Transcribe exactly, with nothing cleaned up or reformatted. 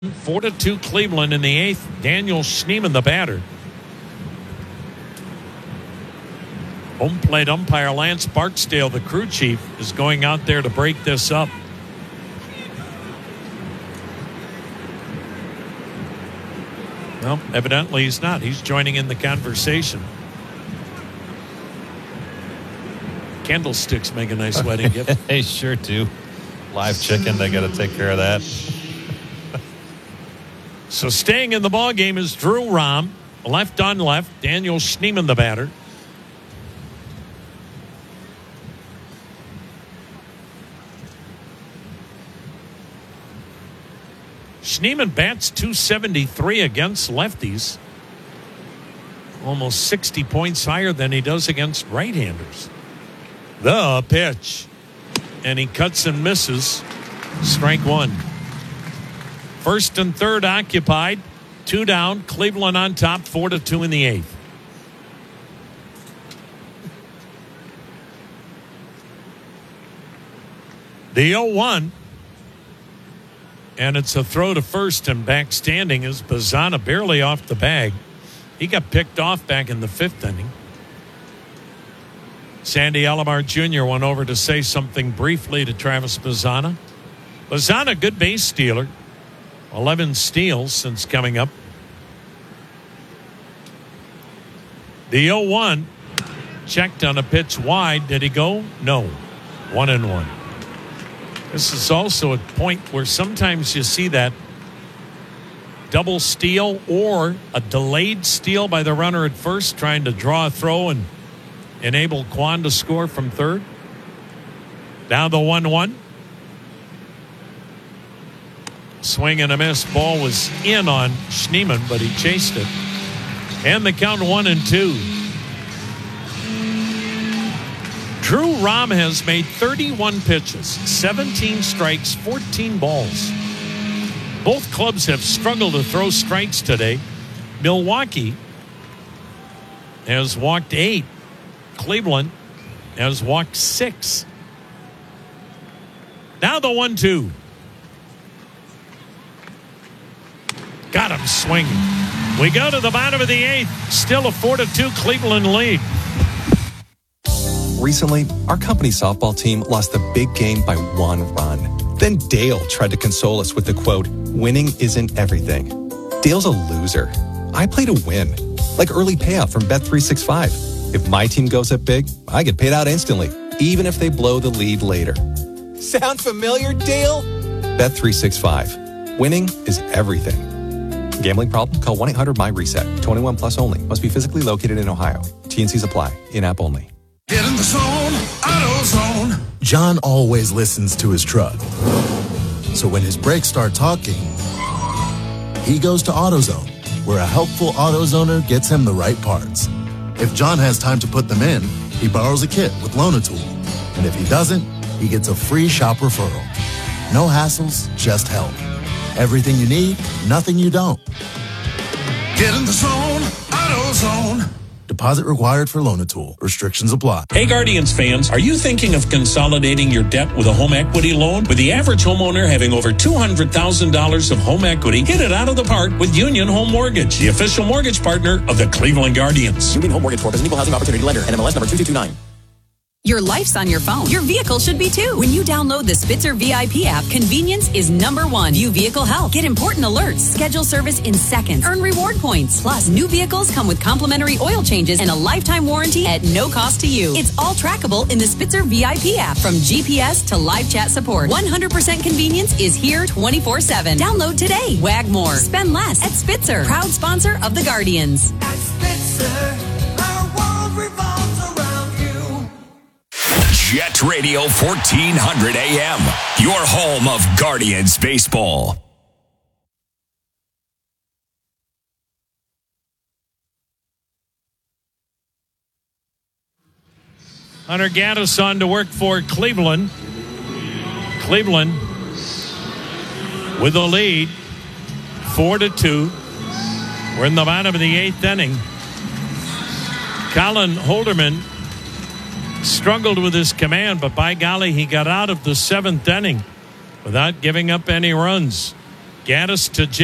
Four to two Cleveland in the eighth. Daniel Schneemann, the batter. Home plate umpire Lance Barksdale, the crew chief, is going out there to break this up. Well, evidently he's not. He's joining in the conversation. Candlesticks make a nice wedding gift. They sure do. Live chicken, they got to take care of that. So staying in the ball game is Drew Rom, left on left. Daniel Schneemann, the batter. Schneemann bats two seventy-three against lefties, almost sixty points higher than he does against right-handers. The pitch, and he cuts and misses. Strike one. First and third occupied. Two down. Cleveland on top. Four to two in the eighth. The oh one. And it's a throw to first, and back standing is Bazana, barely off the bag. He got picked off back in the fifth inning. Sandy Alomar Junior went over to say something briefly to Travis Bazana. Bazana, good base stealer. eleven steals since coming up. The oh one checked on a pitch wide. Did he go? No. One and one. This is also a point where sometimes you see that double steal or a delayed steal by the runner at first, trying to draw a throw and enable Kwan to score from third. Now the one one. Swing and a miss. Ball was in on Schneemann, but he chased it. And the count one and two. Drew Rom has made thirty-one pitches, seventeen strikes, fourteen balls. Both clubs have struggled to throw strikes today. Milwaukee has walked eight. Cleveland has walked six. Now the one two. Got him swinging. We go to the bottom of the eighth. Still a four to two Cleveland lead. Recently, our company softball team lost the big game by one run. Then Dale tried to console us with the quote, "Winning isn't everything." Dale's a loser. I play to win, like early payout from Bet three sixty-five. If my team goes up big, I get paid out instantly, even if they blow the lead later. Sound familiar, Dale? Bet three sixty-five. Winning is everything. Gambling problem? Call one eight hundred M Y reset. twenty-one plus only. Must be physically located in Ohio. T N Cs apply. In-app only. Get in the zone, AutoZone. John always listens to his truck. So when his brakes start talking, he goes to AutoZone, where a helpful AutoZoner gets him the right parts. If John has time to put them in, he borrows a kit with Loan-A-Tool. And if he doesn't, he gets a free shop referral. No hassles, just help. Everything you need, nothing you don't. Get in the zone, AutoZone. Deposit required for Loan-A-Tool. Restrictions apply. Hey Guardians fans, are you thinking of consolidating your debt with a home equity loan? With the average homeowner having over two hundred thousand dollars of home equity, hit it out of the park with Union Home Mortgage, the official mortgage partner of the Cleveland Guardians. Union Home Mortgage Corp is an equal housing opportunity lender. N M L S number two two two nine. Your life's on your phone. Your vehicle should be too. When you download the Spitzer V I P app, convenience is number one. View vehicle health. Get important alerts. Schedule service in seconds. Earn reward points. Plus, new vehicles come with complimentary oil changes and a lifetime warranty at no cost to you. It's all trackable in the Spitzer V I P app. From G P S to live chat support, one hundred percent convenience is here twenty-four seven. Download today. Wag more. Spend less at Spitzer. Proud sponsor of the Guardians. At Spitzer, our world revolves around you. Jet Radio fourteen hundred A M, your home of Guardians baseball. Hunter Gaddis on to work for Cleveland. Cleveland with the lead, four to two. We're in the bottom of the eighth inning. Colin Holderman struggled with his command, but by golly, he got out of the seventh inning without giving up any runs. Gaddis to J.